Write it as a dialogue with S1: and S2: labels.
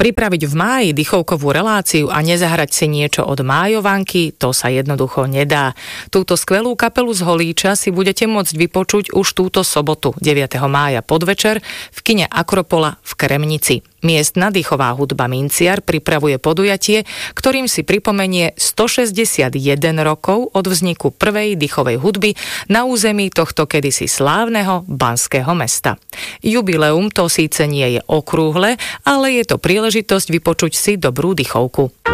S1: Pripraviť v máji dychovkovú reláciu a nezahrať si niečo od májovanky, to sa jednoducho nedá. Túto skvelú kapelu z Holíča si budete môcť vypočuť už túto sobotu, 9. mája podvečer v kine Akropola v Kremnici. Miestna dýchová hudba Minciar pripravuje podujatie, ktorým si pripomenie 161 rokov od vzniku prvej dýchovej hudby na území tohto kedysi slávneho banského mesta. Jubileum to síce nie je okrúhle, ale je to príležitosť vypočuť si dobrú dýchovku.